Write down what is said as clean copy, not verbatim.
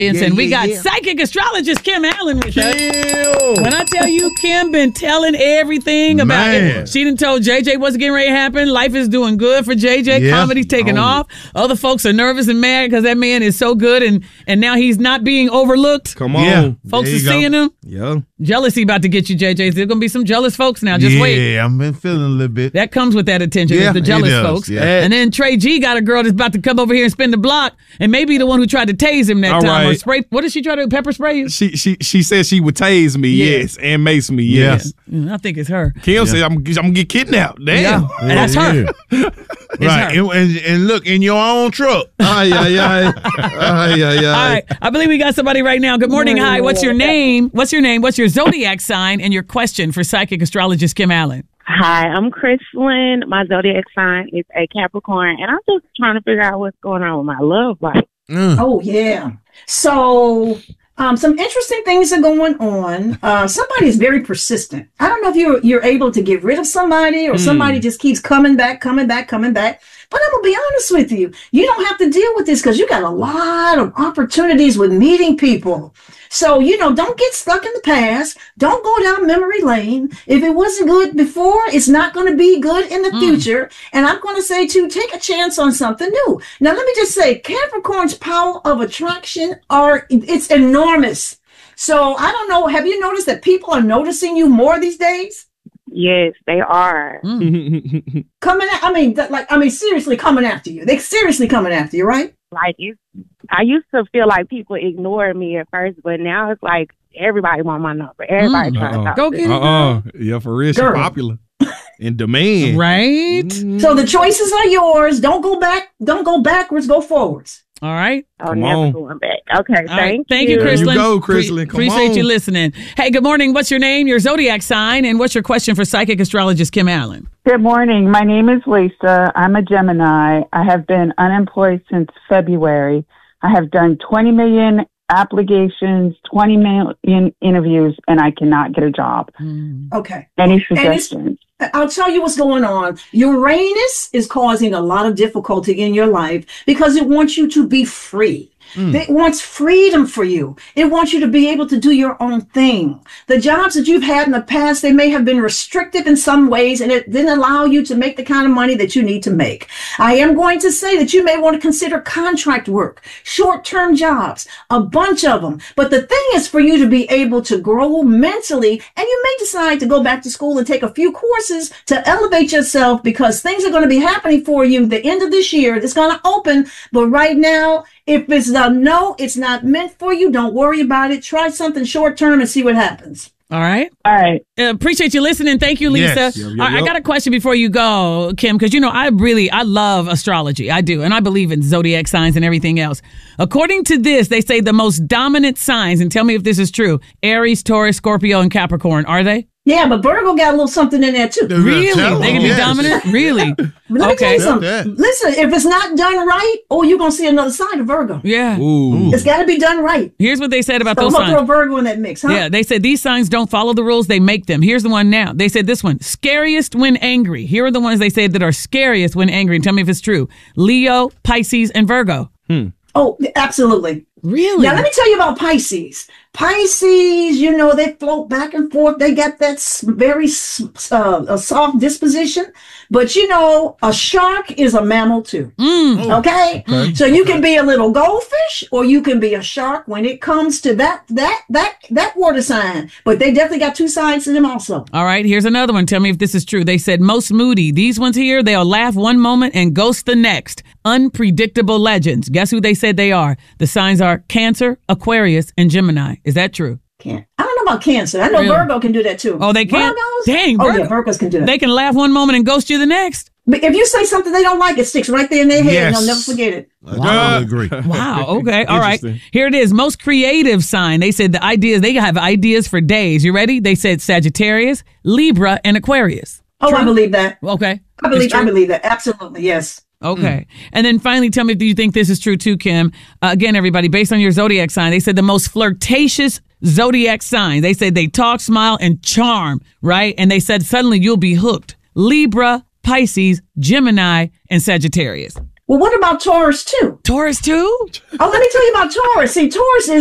And we got psychic astrologist Kim Allen with us. When I tell you, Kim been telling everything about it. She done told JJ what's getting ready to happen. Life is doing good for JJ. Yeah. Comedy's taking off. Other folks are nervous and mad because that man is so good and now he's not being overlooked. Come on. Yeah. Folks are seeing him. Yeah. Jealousy about to get you, JJ. There's going to be some jealous folks now. Just wait. Yeah, I've been feeling a little bit. That comes with that attention. Yeah, the jealous folks. Yeah. And then Trey G got a girl that's about to come over here and spin the block and maybe the one who tried to tase him that time. Or spray. What did she try to do? Pepper spray you? She said she would tase me, yes, and mace me, yes. I think it's her. Kim said I'm gonna get kidnapped. Damn, that's her. Right, and look in your own truck. All right, I believe we got somebody right now. Good morning, hi. What's your name? What's your zodiac sign, and your question for psychic astrologist Kim Allen? Hi, I'm Chrislyn. My zodiac sign is a Capricorn, and I'm just trying to figure out what's going on with my love life. Oh yeah. So some interesting things are going on. Somebody is very persistent. I don't know if you're able to get rid of somebody or somebody just keeps coming back. But I'm going to be honest with you. You don't have to deal with this because you got a lot of opportunities with meeting people. So, don't get stuck in the past. Don't go down memory lane. If it wasn't good before, it's not going to be good in the future. And I'm going to say, too, take a chance on something new. Now, let me just say, Capricorn's power of attraction it's enormous. So, I don't know. Have you noticed that people are noticing you more these days? Yes, they are. Seriously coming after you. They're seriously coming after you, right? I used to feel like people ignored me at first, but now it's like everybody want my number. Everybody trying to talk. Go get it. Yeah, for real. She's popular. In demand. Right? So the choices are yours. Don't go back. Don't go backwards. Go forwards. All right. Oh, never going back. Okay, thank you, Chrislyn. There you go, Chrislyn. Appreciate you listening. Hey, good morning. What's your name, your zodiac sign, and what's your question for psychic astrologist Kim Allen? Good morning. My name is Lisa. I'm a Gemini. I have been unemployed since February. I have done 20 million applications, 20 million interviews, and I cannot get a job. Okay. Any suggestions? I'll tell you what's going on. Uranus is causing a lot of difficulty in your life because it wants you to be free. It wants freedom for you. It wants you to be able to do your own thing. The jobs that you've had in the past, they may have been restrictive in some ways, and it didn't allow you to make the kind of money that you need to make. I am going to say that you may want to consider contract work, short-term jobs, a bunch of them. But the thing is for you to be able to grow mentally, and you may decide to go back to school and take a few courses to elevate yourself because things are going to be happening for you the end of this year. It's going to open, but right now, if it's no, it's not meant for you, don't worry about it. Try something short term and see what happens. All right. Appreciate you listening. Thank you, Lisa. Yes. I got a question before you go, Kim, because, I love astrology. I do. And I believe in zodiac signs and everything else. According to this, they say the most dominant signs, and tell me if this is true, Aries, Taurus, Scorpio, and Capricorn. Are they? Yeah, but Virgo got a little something in there, too. Really? They can be dominant? Really? Let me tell you something. Listen, if it's not done right, you're going to see another side of Virgo. Yeah. Ooh. It's got to be done right. Here's what they said about those signs. I'm going to throw Virgo in that mix, huh? Yeah, they said these signs don't follow the rules, they make them. Here's the one now. They said this one, scariest when angry. Here are the ones they said that are scariest when angry. Tell me if it's true. Leo, Pisces, and Virgo. Oh, absolutely. Really? Now, let me tell you about Pisces. Pisces, they float back and forth. They got that very a soft disposition. But, a shark is a mammal, too. Okay? So you can be a little goldfish or you can be a shark when it comes to that water sign. But they definitely got two sides to them also. All right, here's another one. Tell me if this is true. They said most moody. These ones here, they'll laugh one moment and ghost the next. Unpredictable legends. Guess who they said they are? The signs are Cancer, Aquarius, and Gemini. Is that true? I don't know about Cancer. I know Virgo can do that too. Oh, they can? Virgos? Dang, Virgos can do that. They can laugh one moment and ghost you the next. But if you say something they don't like, it sticks right there in their head and they'll never forget it. I agree. Wow. Okay. All right. Here it is. Most creative sign. They said they have ideas for days. You ready? They said Sagittarius, Libra, and Aquarius. Oh, true? I believe that. Okay. I believe that. Absolutely. Yes. Okay. And then finally, tell me if you think this is true too, Kim. Again, everybody, based on your zodiac sign, they said the most flirtatious zodiac sign. They said they talk, smile, and charm, right? And they said suddenly you'll be hooked. Libra, Pisces, Gemini, and Sagittarius. Well, what about Taurus too? Taurus too? Oh, let me tell you about Taurus. See, Taurus is